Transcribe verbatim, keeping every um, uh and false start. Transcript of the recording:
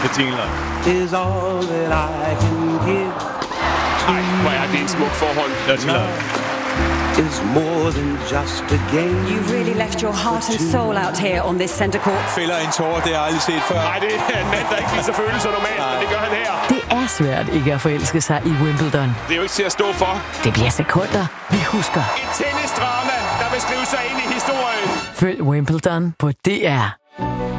Det jingler. Is all that I can give. Ej, hvor er det en smuk forhold. That's love. Is more than just a game. You really left your heart and soul out here on this center court. Fælder en tårer, det har jeg aldrig set før. Nej, det er en mand, der ikke viser følelser normalt, men det gør han her. Det er svært ikke at forelske sig i Wimbledon. Det er jo ikke til at stå for. Det bliver sekunder, vi husker. Et tennisdrama, der vil skrive sig ind i historien. Følg Wimbledon på D R.